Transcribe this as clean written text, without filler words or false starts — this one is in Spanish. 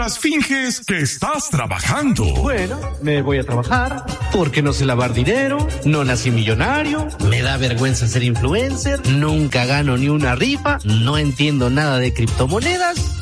Finges que estás trabajando. Bueno, me voy a trabajar porque no sé lavar dinero, no nací millonario, me da vergüenza ser influencer, nunca gano ni una rifa, no entiendo nada de criptomonedas.